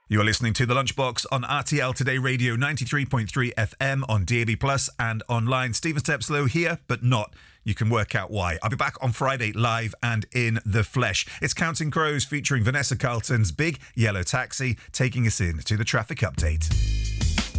You're listening to The Lunchbox on RTL Today Radio 93.3 FM on DAB Plus and online. Stephen Stepslow here, but not. You can work out why. I'll be back on Friday live and in the flesh. It's Counting Crows featuring Vanessa Carlton's Big Yellow Taxi taking us in to the traffic update.